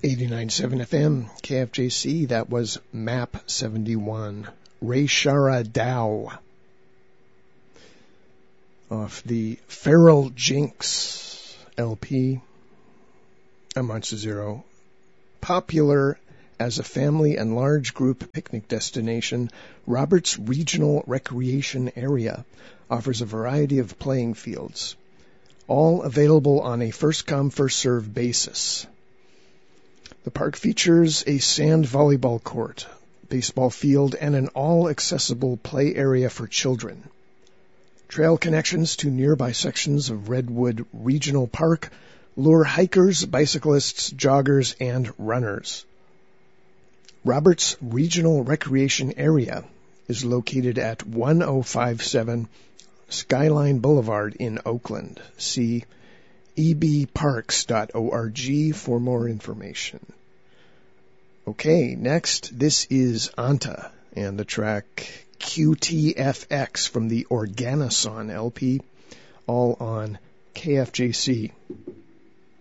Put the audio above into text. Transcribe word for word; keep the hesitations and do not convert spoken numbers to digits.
eighty-nine point seven F M, K F J C, that was Map seventy-one, Ray Shara Dow, off the Feral Jinx L P, amounts to zero. Popular as a family and large group picnic destination, Roberts Regional Recreation Area offers a variety of playing fields, all available on a first-come, first-served basis. The park features a sand volleyball court, baseball field, and an all-accessible play area for children. Trail connections to nearby sections of Redwood Regional Park lure hikers, bicyclists, joggers, and runners. Roberts Regional Recreation Area is located at ten fifty-seven Skyline Boulevard in Oakland. See e b parks dot org for more information. Okay, next, this is Anta and the track Q T F X from the Organoson L P, all on K F J C.